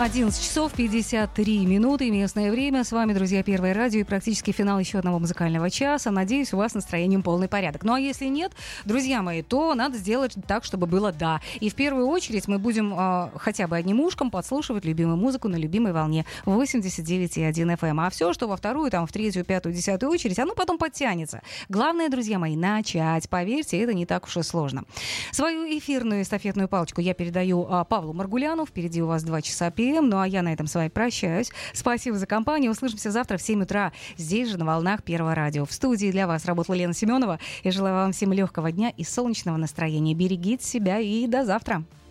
11 часов 53 минуты, местное время. С вами, друзья, Первое радио и практически финал еще одного музыкального часа. Надеюсь, у вас настроением полный порядок. Ну а если нет, друзья мои, то надо сделать так, чтобы было «да». И в первую очередь мы будем хотя бы одним ушком подслушивать любимую музыку на любимой волне 89,1 FM. А все, что во вторую, там, в третью, пятую, десятую очередь, оно потом подтянется. Главное, друзья мои, начать. Поверьте, это не так уж и сложно. Свою эфирную эстафетную палочку я передаю Павлу Маргуляну. Впереди у вас 2 часа ПМ. Ну а я на этом с вами прощаюсь. Спасибо за компанию. Услышимся завтра в 7 утра здесь же на волнах Первого радио. В студии для вас работала Лена Семенова. Я желаю вам всем легкого дня и солнечного настроения. Берегите себя и до завтра.